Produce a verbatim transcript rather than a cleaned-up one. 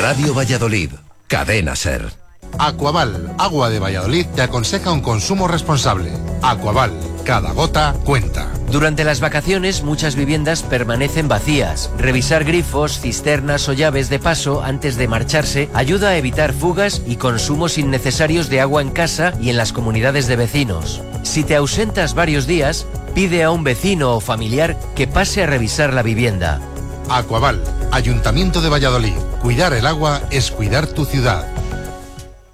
Radio Valladolid, Cadena Ser. Aquaval, agua de Valladolid, te aconseja un consumo responsable. Aquaval, cada gota cuenta. Durante las vacaciones muchas viviendas permanecen vacías. Revisar grifos, cisternas o llaves de paso antes de marcharse ayuda a evitar fugas y consumos innecesarios de agua en casa y en las comunidades de vecinos. Si te ausentas varios días, pide a un vecino o familiar que pase a revisar la vivienda. Aquaval, Ayuntamiento de Valladolid. Cuidar el agua es cuidar tu ciudad.